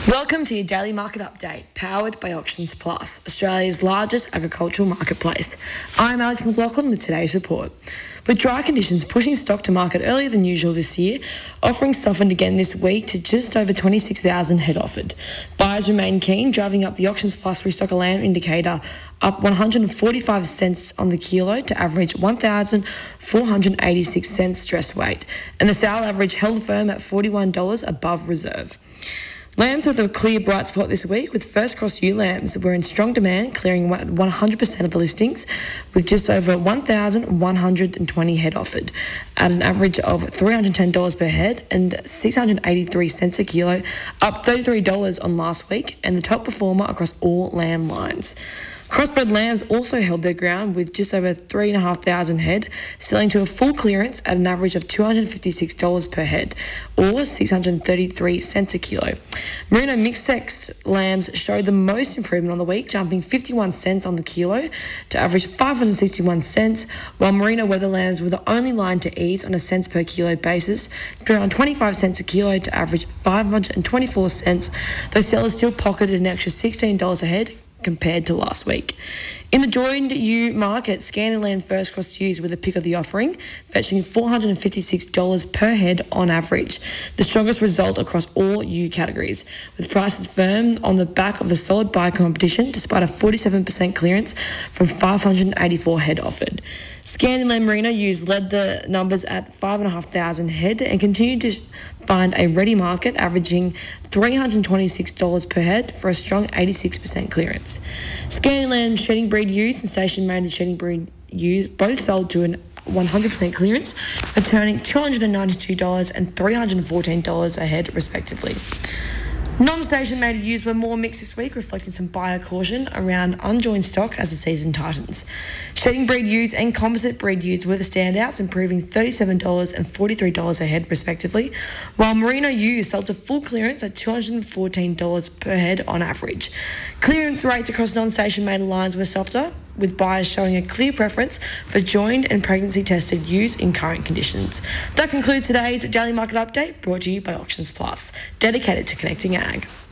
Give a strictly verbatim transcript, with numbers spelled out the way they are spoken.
Welcome to your daily market update, powered by Auctions Plus, Australia's largest agricultural marketplace. I'm Alex McLaughlin with today's report. With dry conditions pushing stock to market earlier than usual this year, offerings softened again this week to just over twenty-six thousand head offered. Buyers remain keen, driving up the Auctions Plus restocker lamb indicator up one hundred forty-five cents on the kilo to average one thousand four hundred eighty-six cents dress weight, and the sale average held firm at forty-one dollars above reserve. Lambs with a clear bright spot this week, with First Cross ewe lambs were in strong demand, clearing one hundred percent of the listings, with just over one thousand one hundred twenty head offered, at an average of three hundred ten dollars per head and six hundred eighty-three cents a kilo, up thirty-three dollars on last week, and the top performer across all lamb lines. Crossbred lambs also held their ground, with just over three thousand five hundred head, selling to a full clearance at an average of two hundred fifty-six dollars per head, or six hundred thirty-three cents a kilo. Merino mixed sex lambs showed the most improvement on the week, jumping fifty-one cents on the kilo to average five hundred sixty-one cents, while Merino weather lambs were the only line to ease on a cents per kilo basis, around twenty-five cents a kilo to average five hundred twenty-four cents, though sellers still pocketed an extra sixteen dollars a head compared to last week. In the joined ewe market, Scandinavian First Cross ewes were the pick of the offering, fetching four hundred fifty-six dollars per head on average, the strongest result across all ewe categories, with prices firm on the back of the solid buy competition despite a forty-seven percent clearance from five hundred eighty-four head offered. Scandinavian Merino ewes led the numbers at five thousand five hundred head and continued to find a ready market, averaging three hundred twenty-six dollars per head for a strong eighty-six percent clearance. Scandinavian shedding breed ewes and station-mated shedding breed ewes both sold to an one hundred percent clearance, returning two hundred ninety-two dollars and three hundred fourteen dollars a head, respectively. Non-station mated ewes were more mixed this week, reflecting some buyer caution around unjoined stock as the season tightens. Shedding breed ewes and composite breed ewes were the standouts, improving thirty-seven dollars and forty-three dollars a head, respectively, while Merino ewes sold to full clearance at two hundred fourteen dollars per head on average. Clearance rates across non-station mated lines were softer, with buyers showing a clear preference for joined and pregnancy-tested ewes in current conditions. That concludes today's Daily Market Update, brought to you by Auctions Plus, dedicated to connecting ag.